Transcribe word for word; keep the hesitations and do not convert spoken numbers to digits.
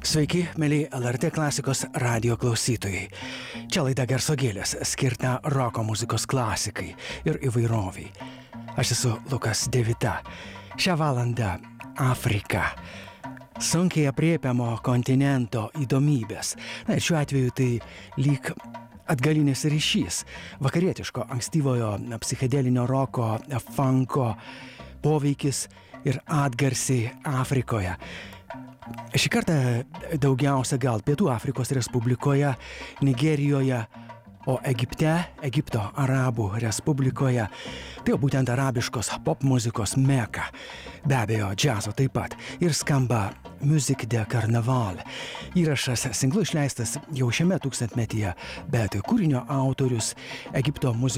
Sveiki, mėly L R T klasikos radijo klausytojai. Čia laida Garso gėlės, skirta roko muzikos klasikai ir įvairoviai. Aš esu Lukas Devita. Šią valandą Afrika. Sunkiai apriepiamo kontinento įdomybės. Na ir šiuo atveju tai lyg atgalinis ryšys. Vakarietiško ankstyvojo psichedelinio roko, funko poveikis ir atgarsiai Afrikoje. Šį kartą daugiausia gal Pietų Afrikos Respublikoje, Nigerijoje, o Egipte, Egipto Arabų Respublikoje, tai jau būtent arabiškos popmuzikos meka, be abejo džiazo taip pat, ir skamba Musique de Carnaval. Įrašas singlu išleistas jau šiame tūkstantmetyje, bet kūrinio autorius Egipto muzikos